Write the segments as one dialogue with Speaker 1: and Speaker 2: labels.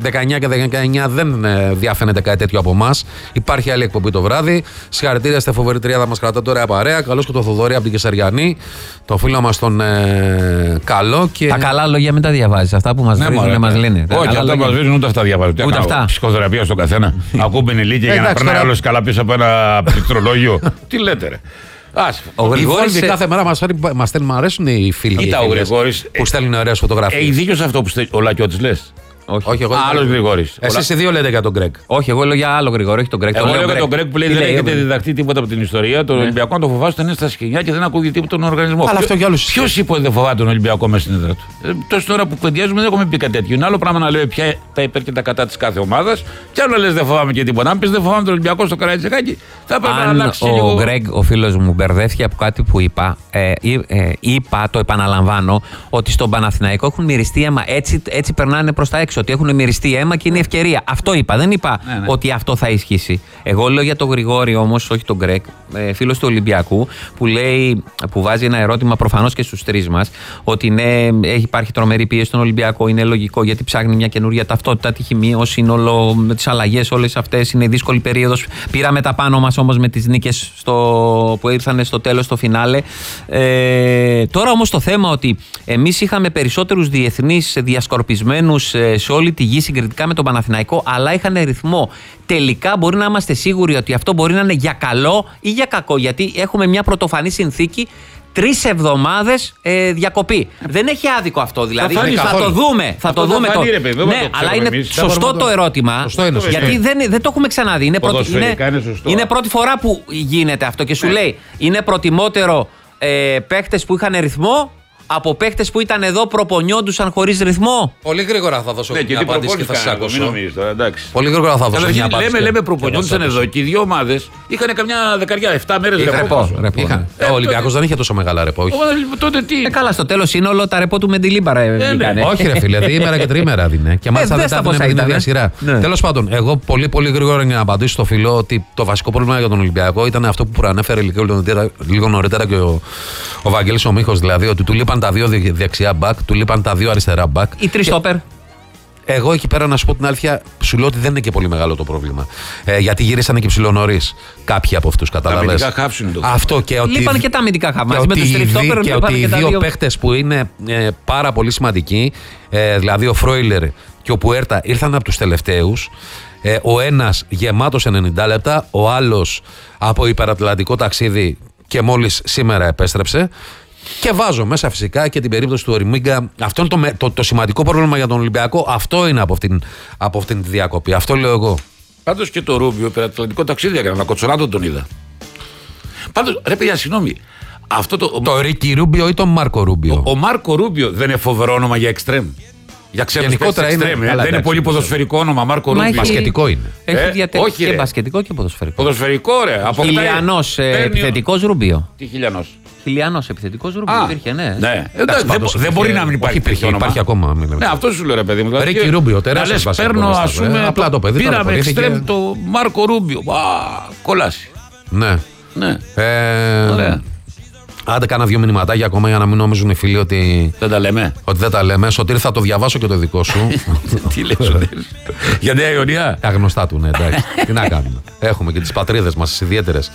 Speaker 1: 19 και 19 δεν διαφαίνεται κάτι τέτοιο από εμάς. Υπάρχει άλλη εκπομπή το βράδυ. Συγχαρητήρια στη φοβερή τριάδα μας, κρατάτε ωραία παρέα. Καλώς και το Θοδωρή από την Κεσαριανή. Το φίλο μας τον καλό. Και...
Speaker 2: Τα καλά λόγια μην τα διαβάζεις. Αυτά που μας βρίζουν μας λένε.
Speaker 3: Όχι, αυτά που μας βρίζουν ούτε αυτά διαβάζουν.
Speaker 2: Ούτε αυτά.
Speaker 3: Ψυχοθεραπεία στον καθένα. Ακούμπαινε ηλίκια για να περνάει όλο καλά πίσω από ένα πληκτρολόγιο. Τι λέτε, ρε.
Speaker 1: Ο Γρηγόρης κάθε μέρα μας στέλνουν, μου αρέσουν οι φίλοι που στέλνουν ωραίες φωτογραφίες.
Speaker 3: Έχει δίκιο σε αυτό που ο Λακιώτης λες.
Speaker 1: Όχι, εγώ.
Speaker 3: Άλλος Γρηγόρης.
Speaker 1: Εσείς οι δύο λέτε για τον Γκρέγκ.
Speaker 2: Όχι, εγώ λέω για άλλο Γρηγόρη, όχι τον Γκρέγκ.
Speaker 3: Εγώ λέω για τον Γκρέγκ που λέει δεν έχετε διδαχτεί τίποτα από την ιστορία. Τον Ολυμπιακό να το φοβάται όταν είναι στα σκηνιά και δεν ακούγεται τίποτα τον οργανισμό.
Speaker 1: Αλλά αυτό κι άλλους.
Speaker 3: Ποιος είπε ότι δεν φοβάται τον Ολυμπιακό μέσα στην έδρα του. Τόση ώρα που κουβεντιάζουμε δεν έχουμε πει κάτι τέτοιο. Είναι άλλο πράγμα να λέει ποια τα υπέρ και τα κατά τη κάθε ομάδα. Και άλλο λες δεν φοβάμαι και τίποτα. Αν πει δεν φοβάμαι τον Ολυμπιακό στο Καραϊσκάκι, θα πρέπει να αλλάξει λίγο.
Speaker 2: Ο Γκρέγκ, ο φίλος μου, μπερδεύτηκε από κάτι που είπα. Είπα, το επαναλαμβάνω, ότι στον Παναθηναϊκό έχουν μυριστεί αίμα. Έτσι περνάνε προς τα έξω. Ότι έχουν μυριστεί αίμα και είναι η ευκαιρία. Αυτό είπα. Δεν είπα ότι αυτό θα ισχύσει. Εγώ λέω για τον Γρηγόρη όμως, όχι τον Γκρέγκ, φίλος του Ολυμπιακού, που βάζει ένα ερώτημα προφανώς και στους τρεις μας, ότι ναι, υπάρχει τρομερή πίεση στον Ολυμπιακό. Είναι λογικό γιατί ψάχνει μια καινούργια ταυτότητα, τυχημία, ως σύνολο με τις αλλαγές όλες αυτές. Είναι δύσκολη περίοδος. Πήραμε τα πάνω μας όμως με τις νίκες που ήρθαν στο τέλος, στο φινάλε. Τώρα όμως το θέμα ότι εμείς είχαμε περισσότερους διεθνείς διασκορπισμένους σε όλη τη γη συγκριτικά με τον Παναθηναϊκό, αλλά είχαν ρυθμό. Τελικά μπορεί να είμαστε σίγουροι ότι αυτό μπορεί να είναι για καλό ή για κακό, γιατί έχουμε μια πρωτοφανή συνθήκη. 3 εβδομάδες διακοπή. Δεν έχει άδικο αυτό δηλαδή. Θα το δούμε. Θα το δούμε το. Ναι, αλλά είναι σωστό το ερώτημα. Γιατί δεν το έχουμε ξαναδεί. Είναι πρώτη φορά που γίνεται αυτό και σου λέει είναι προτιμότερο παίχτες που είχαν ρυθμό από παίχτες που ήταν εδώ προπονιόντουσαν χωρίς ρυθμό.
Speaker 1: Πολύ γρήγορα θα δώσω μια απάντηση και θα σας ακούσω.
Speaker 3: Πολύ
Speaker 1: γρήγορα θα δώσω μια απάντηση.
Speaker 3: Λέμε προπονιόντουσαν εδώ και οι δύο ομάδες είχαν καμιά 7 μέρες ρεπό.
Speaker 1: Ο Ολυμπιακός δεν είχε τόσο μεγάλα ρεπό.
Speaker 3: Τότε τι.
Speaker 2: Καλά, στο τέλος σύνολο τα ρεπό του Μεντιλίμπαρα.
Speaker 1: Όχι, ρε φίλε, διήμερα και τρίμερα δίνε. Και μάλιστα δεν τα έδινε με την ίδια σειρά. Τέλος πάντων, εγώ πολύ γρήγορα για να απαντήσω στο φιλό ότι το βασικό πρόβλημα για τον Ολυμπιακό ήταν αυτό που προανέφερε λίγο νωρίτερα και ο Βαγγέλης ο Μίχος, δηλαδή ότι του λείπαν τα 2 δεξιά μπακ, του λείπαν τα 2 αριστερά μπακ.
Speaker 2: Ή 3 στόπερ.
Speaker 1: Εγώ εκεί πέρα να σου πω την αλήθεια, σου λέω ότι δεν είναι και πολύ μεγάλο το πρόβλημα. Γιατί γυρίσανε και ψηλό νωρίς κάποιοι από αυτούς, κατάλαβες. Αυτό και ότι.
Speaker 2: Λείπαν και τα αμυντικά χαφ. Μαζί με τους 3 στόπερ
Speaker 1: και ότι οι δύο παίχτες που είναι πάρα πολύ σημαντικοί, δηλαδή ο Φρόιλερ και ο Πουέρτα, ήρθαν από τους τελευταίους. Ο ένας γεμάτος 90 λεπτά, ο άλλος από υπερατλαντικό ταξίδι και μόλις σήμερα επέστρεψε. Και βάζω μέσα φυσικά και την περίπτωση του Οριμίγκα. Αυτό είναι το σημαντικό πρόβλημα για τον Ολυμπιακό. Αυτό είναι από αυτήν τη διακοπή. Αυτό λέω εγώ.
Speaker 3: Πάντως και το Ρούμπιο, υπερατλαντικό ταξίδι έκανα. Να Κοτσονάτο τον είδα. Πάντως, ρε παιδιά, συγγνώμη.
Speaker 1: Το Ρίκι Ρούμπιο ή τον Μάρκο Ρούμπιο.
Speaker 3: Ο Μάρκο Ρούμπιο δεν είναι φοβερό όνομα για εξτρέμ. Για ξένους παίκτες εξτρέμ. Δεν είναι πολύ ποδοσφαιρικό όνομα, Μάρκο Ρούμπιο.
Speaker 1: Μπασκετικό είναι.
Speaker 2: Έχει διατηρήσει και μπασκετικό και ποδοσφαιρικό.
Speaker 3: Ποδοσφαιρικό, ρε.
Speaker 2: Χιλιανός επιθετικός Ρούμπιο.
Speaker 3: Τι Χιλιανός.
Speaker 2: Χιλιανός επιθετικός Ρούμπιο υπήρχε, ναι.
Speaker 3: Δεν μπορεί να μην υπάρχει.
Speaker 1: Υπάρχει ακόμα.
Speaker 3: Ναι, αυτό σου λέω, ρε παιδί μου.
Speaker 1: Ρίκι Ρούμπιο, τεράστιο.
Speaker 3: Παίρνω, ας πούμε.
Speaker 1: Απλά το παιδί.
Speaker 3: Πήραμε εξτρέμ το Μάρκο Ρούμπιο. Κολάσει.
Speaker 1: Ναι.
Speaker 3: Ωραία.
Speaker 1: Άντε, κάνα 2 μηνυματάκια ακόμα για να μην νομίζουν οι φίλοι ότι
Speaker 3: δεν τα λέμε.
Speaker 1: Σωτήρη, θα το διαβάσω και το δικό σου.
Speaker 3: Τι λες, Σωτήρη. Για Νέα Ιωνία.
Speaker 1: Τα γνωστά του, ναι, εντάξει. Τι να κάνουμε. Έχουμε και τις πατρίδες μας, τις ιδιαίτερες.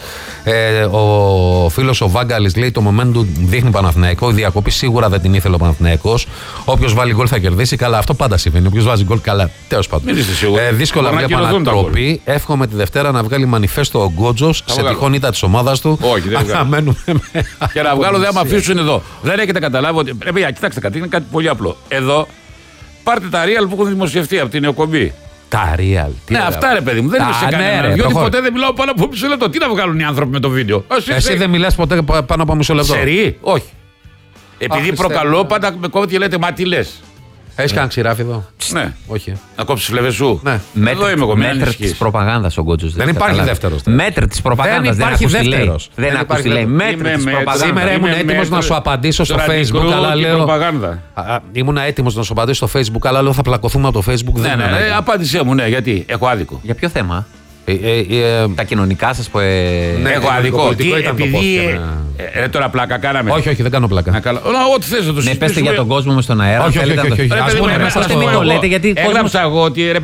Speaker 1: Ο φίλος ο Βάγκαλης λέει: το momentum δείχνει Παναθηναϊκό. Η διακοπή σίγουρα δεν την ήθελε ο Παναθηναϊκός. Όποιος βάλει γκολ θα κερδίσει. Καλά, αυτό πάντα συμβαίνει. Όποιος βάζει γκολ, καλά. Τέλος πάντων. Δύσκολα μια ανατροπή. Εύχομαι τη Δευτέρα να βγάλει μανιφέστο ο Γκότζος σε τυχόν ήττα της ομάδας του.
Speaker 3: Όχι, δεν και να βγάλω, δεν με αφήσουν εδώ. Δεν έχετε καταλάβει ότι. Παιδιά, κοιτάξτε κάτι, είναι κάτι πολύ απλό. Εδώ πάρτε τα real που έχουν δημοσιευτεί από την εκπομπή.
Speaker 1: Τα real.
Speaker 3: Ναι, αυτά ρε παιδί μου, δεν είμαι σε κανένα. Διότι ποτέ δεν μιλάω πάνω από μισό λεπτό. Τι να βγάλουν οι άνθρωποι με το βίντεο.
Speaker 1: Εσύ δεν μιλάς ποτέ πάνω από μισό λεπτό.
Speaker 3: Σερί, όχι. Επειδή προκαλώ, πάντα με κόβετε και λέτε, μα τι λες.
Speaker 1: Έχεις κανένα ξηράφι εδώ?
Speaker 3: Ναι.
Speaker 1: Όχι.
Speaker 3: Να κόψεις φλεβές σου.
Speaker 1: Ναι.
Speaker 3: Εδώ είμαι εγώ.
Speaker 2: Μέτρ της προπαγάνδας ο Γκότζος.
Speaker 1: Δεν υπάρχει δεύτερος.
Speaker 2: Μέτρ της προπαγάνδας.
Speaker 1: Δεν υπάρχει δεύτερος.
Speaker 2: Δεν ακούς τι λέει. Μέτρ της προπαγάνδας.
Speaker 1: Σήμερα ήμουν έτοιμος να σου απαντήσω στο Facebook, αλλά λέω. Ήμουν έτοιμος να σου απαντήσω στο Facebook, αλλά λέω θα πλακωθούμε από το Facebook.
Speaker 3: Ναι, απάντησέ μου, ναι, γιατί έχω άδικο.
Speaker 2: Για ποιο θέμα? Τα κοινωνικά σας που.
Speaker 1: Ναι,
Speaker 3: Έχω αδικό.
Speaker 1: πολιτικό ήταν το
Speaker 3: Επειδή.
Speaker 1: post,
Speaker 3: Τώρα πλάκα κάναμε.
Speaker 1: Όχι, δεν κάνω πλάκα.
Speaker 3: Ό,τι θες να το
Speaker 2: Ναι,
Speaker 3: συζητήσουμε.
Speaker 2: πέστε για τον κόσμο μες στον αέρα.
Speaker 1: Όχι,
Speaker 2: θέλετε να το-
Speaker 1: όχι.
Speaker 2: Ας πούμε,
Speaker 1: Ρε,
Speaker 2: πώς
Speaker 1: παιδί
Speaker 2: μην
Speaker 1: μου,
Speaker 2: το λέτε, γιατί.
Speaker 3: Έγραψα εγώ ότι